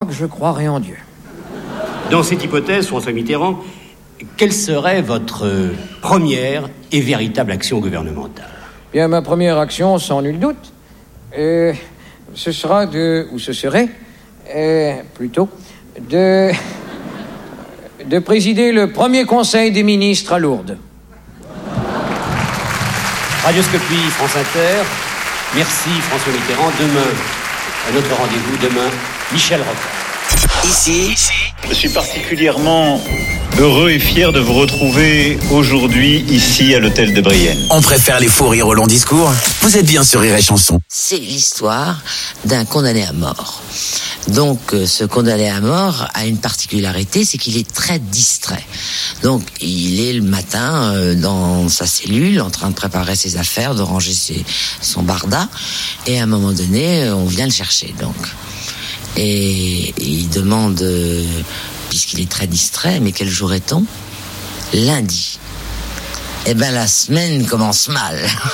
que je croirai en Dieu. Dans cette hypothèse, François Mitterrand, quelle serait votre première et véritable action gouvernementale? Bien, ma première action, sans nul doute, ce serait plutôt, de présider le premier conseil des ministres à Lourdes. Radioscopie, France Inter. Merci François Mitterrand. Demain, à notre rendez-vous, Michel Rocard. Ici, je suis particulièrement heureux et fier de vous retrouver aujourd'hui ici à l'hôtel de Brienne. On préfère les faux rires au long discours. Vous êtes bien sur Rire et Chanson. C'est l'histoire d'un condamné à mort. Donc, ce condamné à mort a une particularité, c'est qu'il est très distrait. Donc, il est le matin dans sa cellule, en train de préparer ses affaires, de ranger son barda, et à un moment donné, on vient le chercher. Donc, et il demande, puisqu'il est très distrait, mais quel jour est-on? Lundi. Eh ben, la semaine commence mal.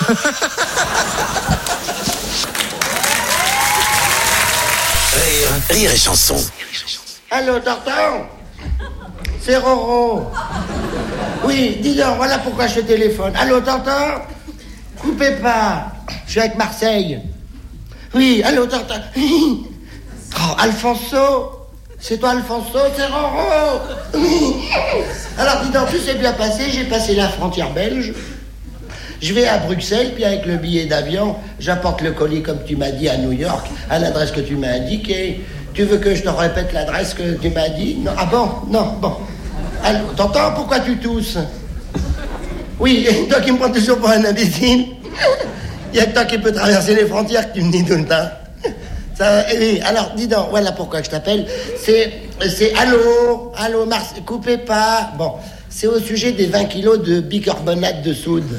Rire et Chanson. Allô, Tartan? C'est Roro. Oui, dis donc, voilà pourquoi je te téléphone. Allô, Tartan? Coupez pas. Je suis avec Marseille. Oui, allô, Tartan? Oh, Alfonso? C'est toi, Alfonso? C'est Roro? Oui. Alors, dis donc, tout s'est bien passé. J'ai passé la frontière belge. Je vais à Bruxelles, puis avec le billet d'avion, j'apporte le colis comme tu m'as dit à New York, à l'adresse que tu m'as indiquée. Tu veux que je te répète l'adresse que tu m'as dit? Non. Ah bon? Non, bon. Alors, t'entends pourquoi tu tousses? Oui, toi qui me prends toujours pour un imbécile. Il y a que toi qui peux traverser les frontières que tu me dis tout le temps. Ça, oui, alors dis donc, voilà pourquoi je t'appelle. C'est allô, coupez pas. Bon, c'est au sujet des 20 kilos de bicarbonate de soude.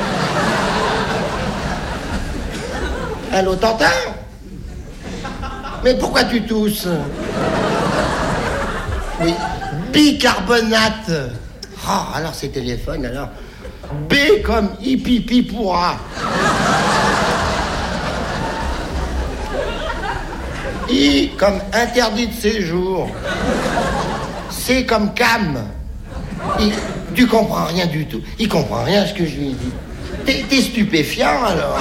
Allô, t'entends? Mais pourquoi tu tousses? Oui, bicarbonate. Oh, alors c'est téléphone, alors. B comme hippie pourra. I comme interdit de séjour. C comme cam. Tu comprends rien du tout. Il comprend rien à ce que je lui dis. T'es stupéfiant alors.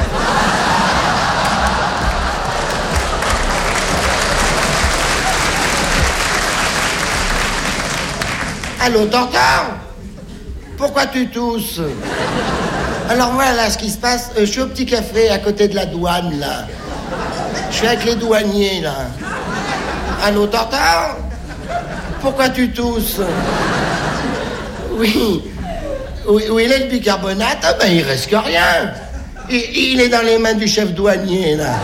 Allô, t'entends? Pourquoi tu tousses? Alors voilà ce qui se passe. Je suis au petit café à côté de la douane, là. Je suis avec les douaniers, là. Allô, t'entends? Pourquoi tu tousses? Oui. Où il est le bicarbonate? Ah ben, il reste que rien. Il est dans les mains du chef douanier, là.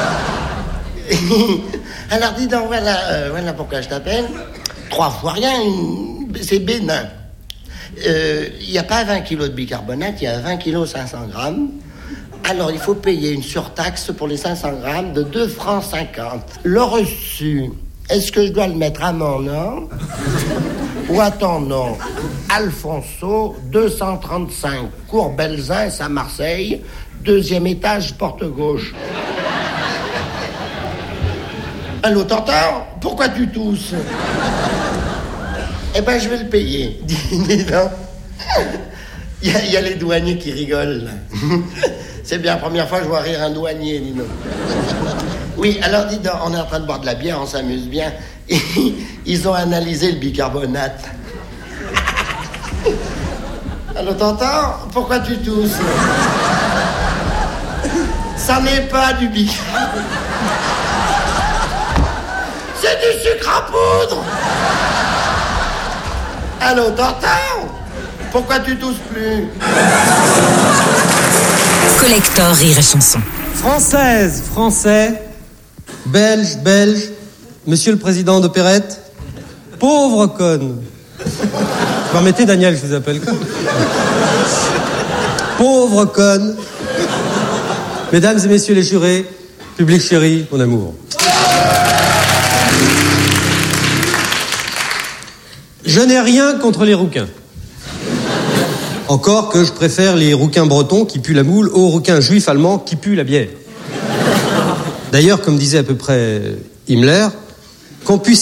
Alors, dis donc, voilà pourquoi je t'appelle. 3 fois rien, c'est bénin. Il n'y a pas 20 kilos de bicarbonate, il y a 20 kilos 500 grammes. Alors, il faut payer une surtaxe pour les 500 grammes de 2 francs 50. Le reçu, est-ce que je dois le mettre à mon nom ou à ton nom? Alfonso, 235, cours Belzins à Marseille, 2e étage, porte gauche. Allô, t'entends? Pourquoi tu tousses? Eh ben, je vais le payer. Dis donc. Il y a les douaniers qui rigolent, là. C'est bien la première fois que je vois rire un douanier, dis donc. Oui, alors dis donc, on est en train de boire de la bière, on s'amuse bien. Ils ont analysé le bicarbonate. Allô, t'entends? Pourquoi tu tousses? Ça n'est pas du bicarbonate. C'est du sucre à poudre. Allô, t'entends? Pourquoi tu tousses plus? Collector Rire et Chanson. Française, Français, Belge, Monsieur le Président d'Opérette, pauvre conne. Permettez, Daniel, je vous appelle conne. Pauvre conne. Mesdames et messieurs les jurés, public chéri, mon amour. Je n'ai rien contre les rouquins. Encore que je préfère les rouquins bretons qui puent la moule aux rouquins juifs allemands qui puent la bière. D'ailleurs, comme disait à peu près Himmler, qu'on puisse